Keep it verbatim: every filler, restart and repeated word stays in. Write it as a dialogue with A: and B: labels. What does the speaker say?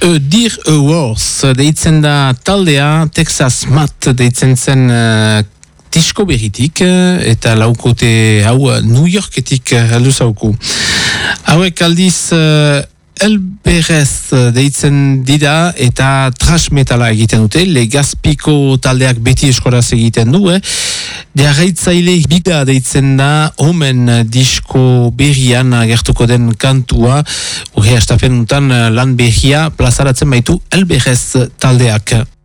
A: A Dear Awards deitzen da taldea, Texas Mat deitzen zen uh, disko berritik eta laukote hau New Yorketik heldu zauku. Hauek aldiz uh, Elberez deitzen dira eta trash metala egiten dute, Legazpiko taldeak beti eskoraz egiten du, eh? Jarraitzaile biga deitzen da omen disko berrian agertuko den kantua, urre astapenutan lan berria plazaratzen baitu Elberez taldeak.